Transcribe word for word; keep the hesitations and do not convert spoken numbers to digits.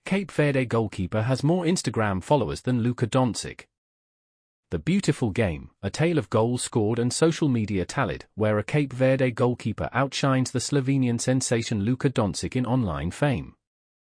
Cape Verde goalkeeper has more Instagram followers than Luka Doncic. The Beautiful Game, a tale of goals scored and social media tallied, where a Cape Verde goalkeeper outshines the Slovenian sensation Luka Doncic in online fame.